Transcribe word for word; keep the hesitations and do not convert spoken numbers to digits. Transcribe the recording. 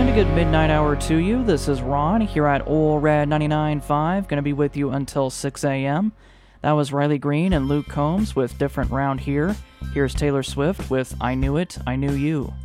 And a good midnight hour to you. This is Ron here at Ol' Rad ninety-nine point five. Going to be with you until six a.m. That was Riley Green and Luke Combs with Different Round Here. Here's Taylor Swift with I Knew It, I Knew You.